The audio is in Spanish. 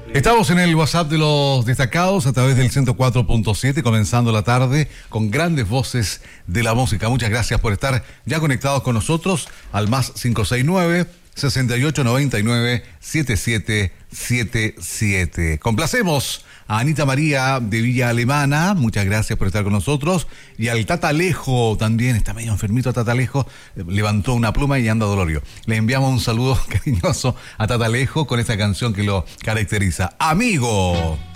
Estamos en el WhatsApp de los destacados a través del 104.7, comenzando la tarde con grandes voces de la música. Muchas gracias por estar ya conectados con nosotros al más 569-6899-7777. Complacemos a Anita María de Villa Alemana, muchas gracias por estar con nosotros. Y al Tata Alejo también, está medio enfermito Tata Alejo, levantó una pluma y anda dolorio. Le enviamos un saludo cariñoso a Tata Alejo con esta canción que lo caracteriza. ¡Amigo!